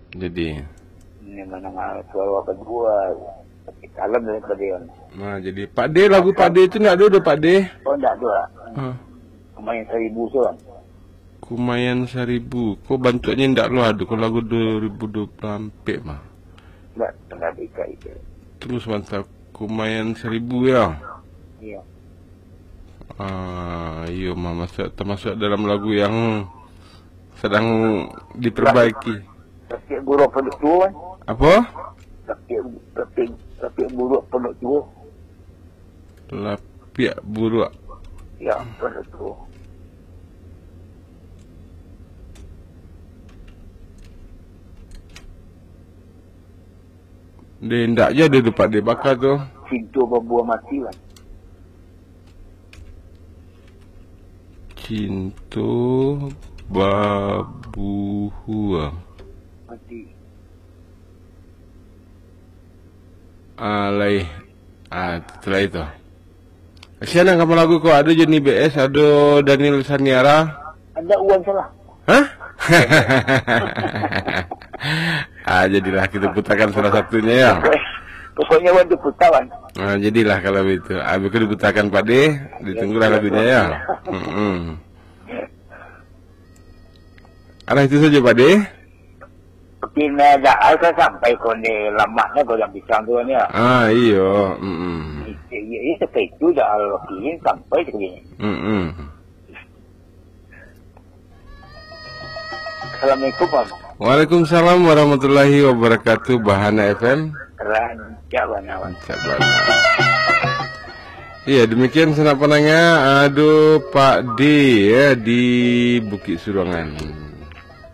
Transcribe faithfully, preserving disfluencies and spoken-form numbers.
Jadi Ini mana suara apa dua. Kalem daripada dia. nah, jadi Pak D, lagu Pak D itu nak ada dah Pak D. Oh enggak dua. Ha. Main seribu seorang. Kumayan Seribu. Kau bantuannya ndak lu ada. Kau lagu dua ribu dua puluh hampir mah. Enggak, tengah beka itu. Terus mantap. Kumayan Seribu ya. Iya. Ah, iyo mah masuk termasuk dalam lagu yang sedang diperbaiki. Tapi buruk penduk tua kan. Apa? Tapi tapi tapi buruk penduk tua. Lapiak buruk. Ya, penduk tua. Dia ndak je ada tempat dia bakar tu. Cinta berbuah mati kan. Cinta babuhua. Mati. Alai. Ah, setelah itu. Kasihan kamu lagu kau ada Johnny B S, ada Daniel Saniara. Ada uang salah. Hah? Ah, jadilah kita putarkan salah satunya ya. Pokoknya waktu putawan. Ah, jadilah kalau itu. Habis itu diputarkan Pak D, ditunggulah lagunya ya. Hmm. Arah itu saja Pak D. Kena dah saya sampai konde lamaknya kau yang bicara tu ni. Ah, iyo. Hmm. Ini seperti itu dah kini sampai begini. Hmm. Assalamualaikum Pak. Waalaikumsalam warahmatullahi wabarakatuh. Bahana F M. Rancak bana. Rancak bana. Iya, demikian senapanannya. Aduh Pak D ya di Bukit Surangan.